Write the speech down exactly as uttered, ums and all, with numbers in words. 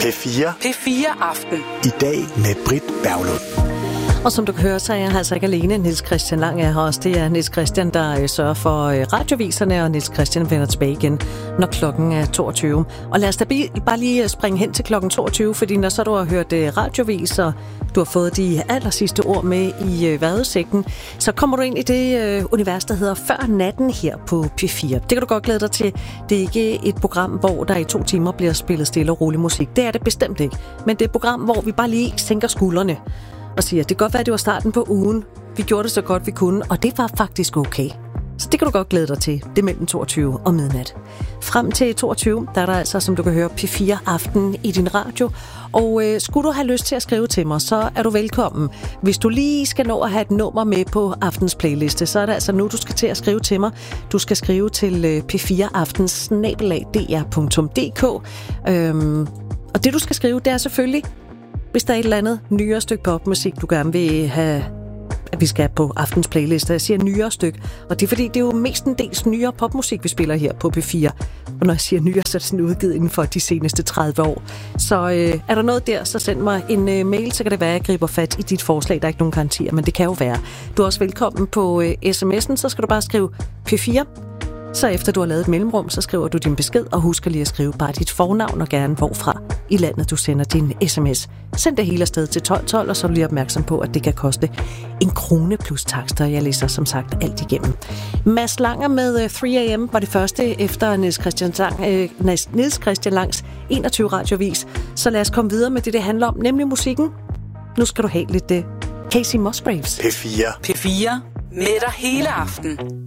P fire. P fire Aften. I dag med Britt Berglund. Og som du kan høre, så er jeg altså ikke alene. Niels Christian Lang er her også. Det er Niels Christian, der øh, sørger for øh, radioviserne, og Niels Christian vender tilbage igen, når klokken er toogtyve. Og lad os da bare lige springe hen til klokken toogtyve, fordi når så du har hørt øh, radiovis, og du har fået de aller sidste ord med i øh, vejrudsigten, så kommer du ind i det øh, univers, der hedder Før Natten her på P fire. Det kan du godt glæde dig til. Det er ikke et program, hvor der i to timer bliver spillet stille og rolig musik. Det er det bestemt ikke. Men det er et program, hvor vi bare lige sænker skuldrene og siger, det kan godt være, at det var starten på ugen. Vi gjorde det så godt, vi kunne, og det var faktisk okay. Så det kan du godt glæde dig til. Det er mellem toogtyve og midnat. Frem til toogtyve, der er der altså, som du kan høre, P fire Aften i din radio. Og øh, skulle du have lyst til at skrive til mig, så er du velkommen. Hvis du lige skal nå at have et nummer med på aftens playliste, så er det altså nu, du skal til at skrive til mig. Du skal skrive til øh, p fire aften snabel-a d r punktum d k. Øhm, og det, du skal skrive, det er selvfølgelig, hvis der er et eller andet nyere stykke popmusik, du gerne vil have, at vi skal på aftens playliste. Jeg siger nyere stykke, og det er fordi, det er jo mestendels nyere popmusik, vi spiller her på P fire. Og når jeg siger nyere, så er det sådan udgivet inden for de seneste tredive år. Så øh, er der noget der, så send mig en øh, mail, så kan det være, at jeg griber fat i dit forslag. Der er ikke nogen garantier, men det kan jo være. Du er også velkommen på øh, sms'en, så skal du bare skrive P fire. Så efter du har lavet et mellemrum, så skriver du din besked, og husk lige at skrive bare dit fornavn og gerne hvorfra i landet du sender din sms. Send det hele afsted til tolv tolv, og så er du lige opmærksom på, at det kan koste en krone plus takster. Jeg læser som sagt alt igennem. Mads Langer med tre a m var det første efter Niels Christian, Lang, øh, Niels Christian Langs enogtyve radiovis. Så lad os komme videre med det, det handler om, nemlig musikken. Nu skal du have lidt uh, Kacey Musgraves. P fire. P fire med dig hele aften.